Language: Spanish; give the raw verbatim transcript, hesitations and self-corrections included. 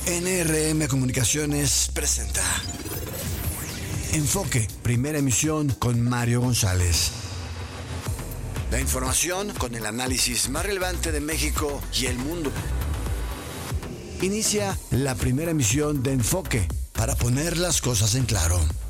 N R M Comunicaciones presenta Enfoque, primera emisión con Mario González. La información con el análisis más relevante de México y el mundo. Inicia la primera emisión de Enfoque para poner las cosas en claro.